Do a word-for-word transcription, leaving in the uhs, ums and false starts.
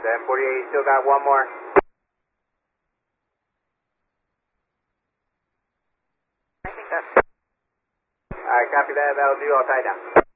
seven forty-eight, you still got one more? I think that's... Alright, copy that. That'll do. I'll tie down.